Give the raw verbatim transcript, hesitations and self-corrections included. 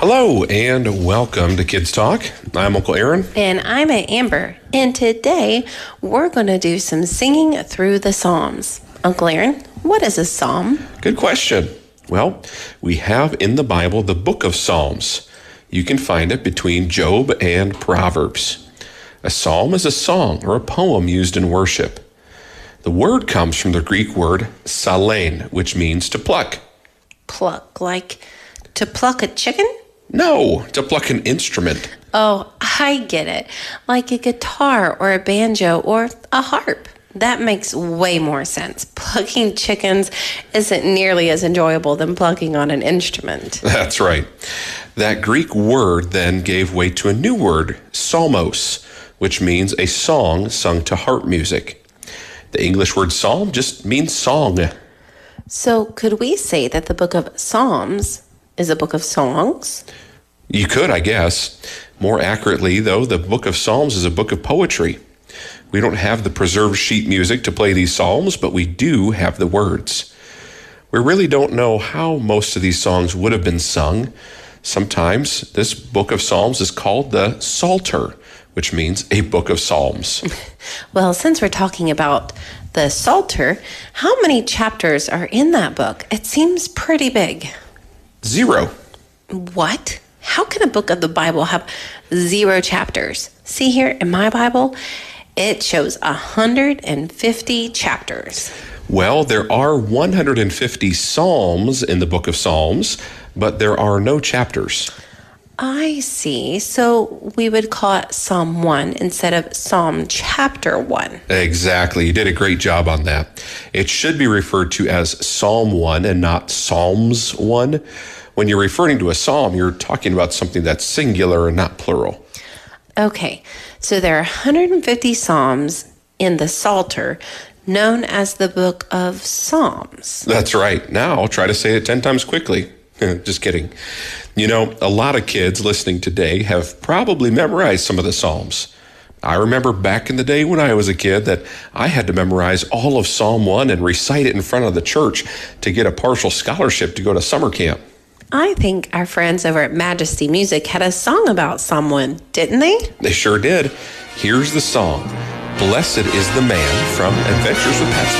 Hello and welcome to Kids Talk. I'm Uncle Aaron. And I'm Aunt Amber. And today we're going to do some singing through the Psalms. Uncle Aaron, what is a psalm? Good question. Well, we have in the Bible the book of Psalms. You can find it between Job and Proverbs. A psalm is a song or a poem used in worship. The word comes from the Greek word psallein, which means to pluck. Pluck, like to pluck a chicken? No, to pluck an instrument. Oh, I get it. Like a guitar or a banjo or a harp. That makes way more sense. Plucking chickens isn't nearly as enjoyable than plucking on an instrument. That's right. That Greek word then gave way to a new word, psalmos, which means a song sung to harp music. The English word psalm just means song. So could we say that the book of Psalms is a book of songs? You could, I guess. More accurately, though, the book of Psalms is a book of poetry. We don't have the preserved sheet music to play these psalms, but we do have the words. We really don't know how most of these songs would have been sung. Sometimes this book of Psalms is called the Psalter, which means a book of psalms. Well, since we're talking about the Psalter, how many chapters are in that book? It seems pretty big. Zero. What? How can a book of the Bible have zero chapters? See here in my Bible, it shows one hundred fifty chapters. Well, there are one hundred fifty psalms in the book of Psalms, but there are no chapters. I see. So we would call it Psalm one instead of Psalm chapter one. Exactly. You did a great job on that. It should be referred to as Psalm one and not Psalms one. When you're referring to a psalm, you're talking about something that's singular and not plural. Okay, so there are one hundred fifty psalms in the Psalter, known as the book of Psalms. That's right. Now try to say it ten times quickly. Just kidding. You know, a lot of kids listening today have probably memorized some of the Psalms. I remember back in the day when I was a kid that I had to memorize all of Psalm one and recite it in front of the church to get a partial scholarship to go to summer camp. I think our friends over at Majesty Music had a song about Psalm one, didn't they? They sure did. Here's the song, Blessed is the Man, from Adventures with Pastor